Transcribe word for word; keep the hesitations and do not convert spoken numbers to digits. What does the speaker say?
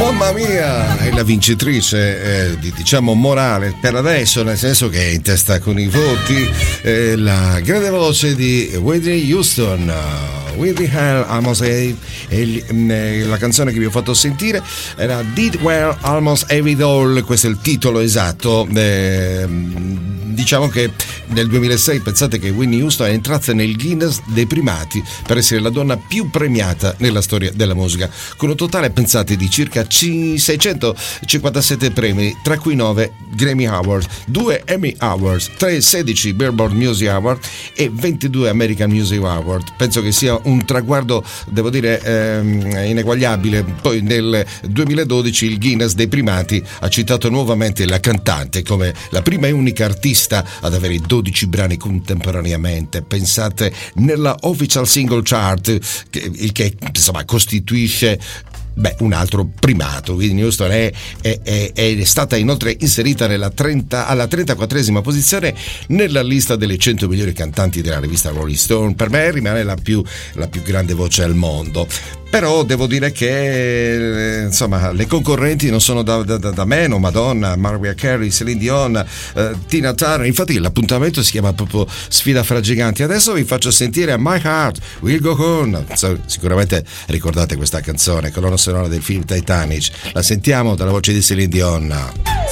Mamma mia, è la vincitrice, eh, diciamo morale per adesso, nel senso che è in testa con i voti, eh, la grande voce di Whitney Houston. Whitney Hell Almost Every, e la canzone che vi ho fatto sentire era Did Well Almost Every Doll, questo è il titolo esatto. Eh, diciamo che nel duemilasei, pensate che Whitney Houston è entrata nel Guinness dei primati per essere la donna più premiata nella storia della musica, con un totale, pensate, di circa seicentocinquantasette premi, tra cui nove Grammy Awards, due Emmy Awards, sedici Billboard Music Awards e ventidue American Music Awards. Penso che sia un traguardo, devo dire, ehm, ineguagliabile. Poi nel duemiladodici il Guinness dei primati ha citato nuovamente la cantante come la prima e unica artista ad avere dodici brani contemporaneamente, pensate, nella Official Single Chart, che, il che insomma costituisce Beh, un altro primato. Whitney Houston è, è, è, è stata inoltre inserita nella trenta, alla trentaquattresima posizione nella lista delle cento migliori cantanti della rivista Rolling Stone. Per me rimane la più, la più grande voce al mondo. Però devo dire che insomma le concorrenti non sono da, da, da meno: Madonna, Mariah Carey, Celine Dion, eh, Tina Turner. Infatti l'appuntamento si chiama proprio Sfida fra giganti. Adesso vi faccio sentire My Heart Will Go On. So, sicuramente ricordate questa canzone, colonna sonora del film Titanic. La sentiamo dalla voce di Celine Dion.